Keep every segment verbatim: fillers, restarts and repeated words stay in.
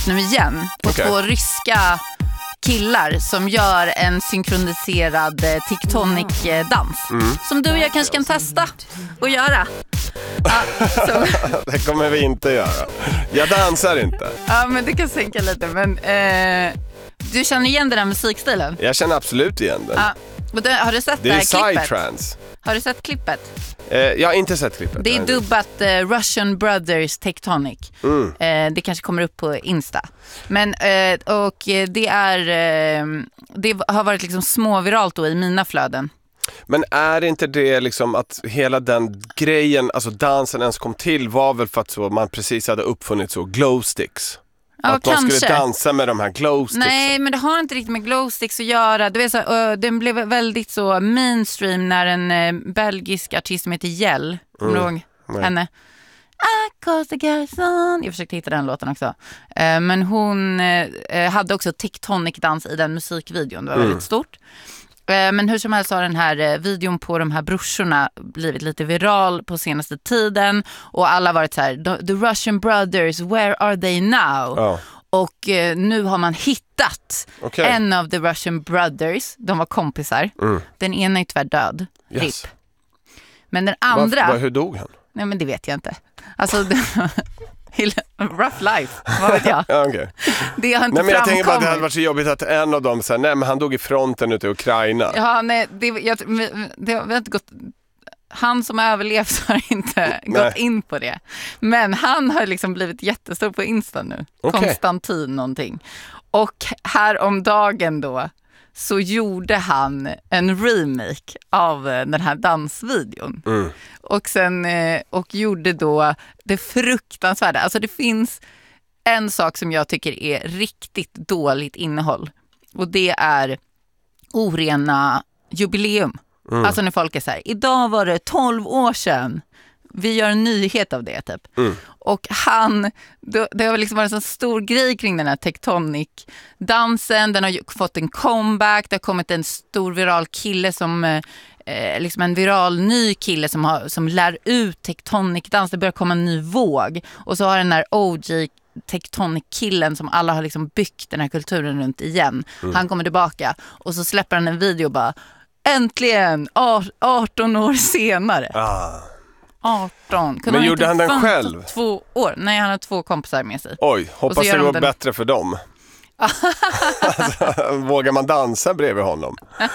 nu igen på okay. två ryska killar som gör en synkroniserad eh, TikTok-dans mm. som du och jag kanske kan testa och göra. Ja, så. Det kommer vi inte göra. Jag dansar inte. Ja, men du kan sänka lite. Men eh, du känner igen den här musikstilen? Jag känner absolut igen den. Ja. Och det, har du sett det, det här klippet? Psytrance. Har du sett klippet? Eh, jag har inte sett klippet. Det är dubbat eh, Russian Brothers Tectonic. Mm. Eh, det kanske kommer upp på Insta. Men eh, och det är eh, det har varit liksom småviralt då i mina flöden. Men är inte det liksom att hela den grejen, alltså dansen ens kom till var väl för att så man precis hade uppfunnit så glowsticks? Ja, att man kanske. skulle dansa med de här glowsticks. Nej, men det har inte riktigt med glowsticks att göra. Du vet så, uh, den blev väldigt så mainstream när en uh, belgisk artist som heter Jell, kommer du ihåg henne? I call the girls on. Jag försökte hitta den låten också. Uh, men hon uh, hade också Tectonic-dans i den musikvideon. Det var mm. väldigt stort. Men hur som helst har den här videon på de här brorsorna blivit lite viral på senaste tiden. Och alla har varit så här, the Russian Brothers, where are they now? Oh. Och eh, nu har man hittat okay. en av the Russian Brothers. De var kompisar. Mm. Den ena är tyvärr död. Yes. Rip. Men den andra... Var, var, hur dog han? Nej, men det vet jag inte. Alltså... rough life, vad vet jag. Ja, okay. Det har inte nej, men jag tänker bara att det framkommit. hade varit så jobbigt att en av dem säger nej, men han dog i fronten ute i Ukraina. Ja, nej, det, jag, det har inte gått. Han som har överlevt har inte nej. gått in på det. Men han har liksom blivit jättestor på Insta nu. Okay. Konstantin någonting. Och här om dagen då så gjorde han en remake av den här dansvideon. Mm. Och sen och gjorde då det fruktansvärda. Alltså det finns en sak som jag tycker är riktigt dåligt innehåll. Och det är orena jubileum. Mm. Alltså när folk är så här, idag var det tolv år sedan. Vi gör en nyhet av det typ. Mm. Och han, det, det har liksom varit en sån stor grej kring den här Tectonic-dansen. Den har fått en comeback. Det har kommit en stor viral kille som, eh, liksom en viral ny kille som, har, som lär ut Tectonic-dans. Det börjar komma en ny våg. Och så har den här O G Tectonic-killen som alla har liksom byggt den här kulturen runt igen. Mm. Han kommer tillbaka och så släpper han en video och bara, äntligen, arton år senare. Ah. arton. Kunde men gjorde han den själv? Två år. Nej, han har två kompisar med sig. Oj, hoppas det går den... bättre för dem. Alltså, vågar man dansa bredvid honom?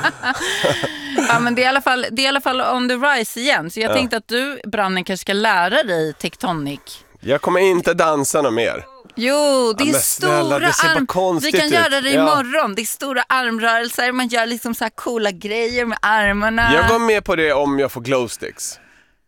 Ja, men det är i alla fall, det är i alla fall on the rise igen. Så jag ja. tänkte att du, Brannen, kanske ska lära dig Tectonic. Jag kommer inte dansa något mer. Jo, det är ja, stora snälla, det arm... Vi kan ut. göra det ja. imorgon. Det är stora armrörelser. Man gör liksom så här coola grejer med armarna. Jag går med på det om jag får glowsticks.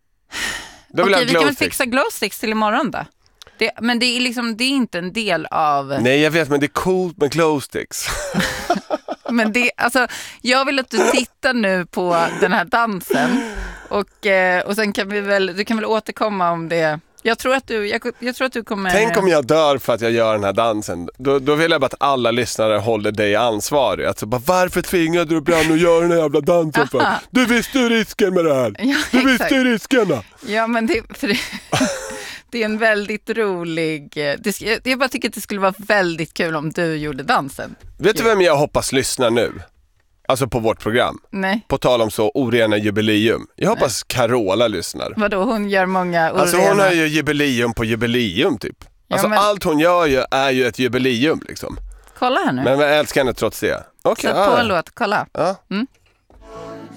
Då vill Okej, jag vi kan väl fixa glowsticks till imorgon då. Det, men det är liksom, det är inte en del av... Nej, jag vet, men det är coolt med glowsticks. Men det, alltså, jag vill att du tittar nu på den här dansen. Och, och sen kan vi väl, du kan väl återkomma om det... Jag tror att du, jag, jag tror att du kommer... Tänk om jag dör för att jag gör den här dansen. Då, då vill jag bara att alla lyssnare håller dig ansvarig. Alltså bara, varför tvingade du Brann att göra den här jävla dansen för? Du visste ju risken med det här. Ja, du visste ju riskerna. Ja, men det, för det, det är en väldigt rolig... Det, jag bara tycker att det skulle vara väldigt kul om du gjorde dansen. Vet du vem jag hoppas lyssnar nu? Alltså på vårt program. Nej. På tal om så orena jubileum. Jag hoppas Nej. Carola lyssnar. Vadå, hon gör många orena... Alltså hon har ju jubileum på jubileum typ. Alltså ja, men... allt hon gör ju är ju ett jubileum liksom. Kolla här nu. Men jag älskar henne trots det. Okej. Okay, så på en låt, kolla. Ja. Mm.